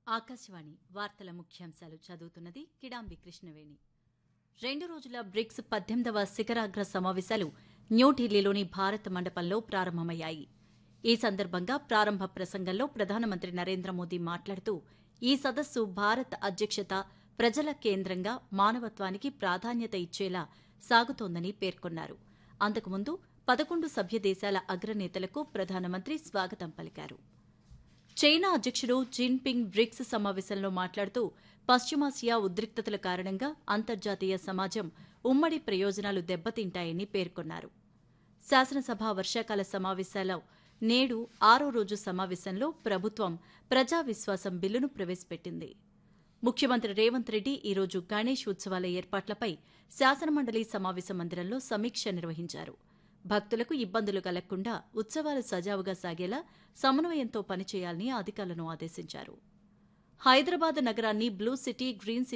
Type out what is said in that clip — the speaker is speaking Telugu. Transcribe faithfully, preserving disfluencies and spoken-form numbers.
ఆకాశవాణి వార్తల ముఖ్యాంశాలు చదువుతున్నది కిడాంబి కృష్ణవేణి. రెండు రోజుల బ్రిక్స్ పద్దెనిమిదవ శిఖరాగ్ర సమావేశాలు న్యూఢిల్లీలోని భారత్ మండపంలో ప్రారంభమయ్యాయి. ఈ సందర్భంగా ప్రారంభ ప్రసంగంలో ప్రధానమంత్రి నరేంద్ర మోదీ మాట్లాడుతూ ఈ సదస్సు భారత్ అధ్యక్షత ప్రజల కేంద్రంగా మానవత్వానికి ప్రాధాన్యత ఇచ్చేలా సాగుతోందని పేర్కొన్నారు. అంతకుముందు పదకొండు సభ్య దేశాల అగ్రనేతలకు ప్రధానమంత్రి స్వాగతం పలికారు. చైనా అధ్యక్షుడు జిన్పింగ్ బ్రిక్స్ సమావేశంలో మాట్లాడుతూ పశ్చిమాసియా ఉద్రిక్తతల కారణంగా అంతర్జాతీయ సమాజం ఉమ్మడి ప్రయోజనాలు దెబ్బతింటాయని పేర్కొన్నారు. శాసనసభ వర్షాకాల సమావేశాల నేడు ఆరో రోజు సమావేశంలో ప్రభుత్వం ప్రజా విశ్వాసం బిల్లును ప్రవేశపెట్టింది. ముఖ్యమంత్రి రేవంత్ రెడ్డి ఈరోజు గణేష్ ఉత్సవాల ఏర్పాట్లపై శాసనమండలి సమావేశ మందిరంలో సమీక్ష నిర్వహించారు. భక్తులకు ఇబ్బందులు కలగకుండా ఉత్సవాలు సజావుగా సాగేలా సమన్వయంతో పనిచేయాలని అధికారులను ఆదేశించారు. హైదరాబాద్ నగరాన్ని బ్లూ సిటీ, గ్రీన్ సిటీ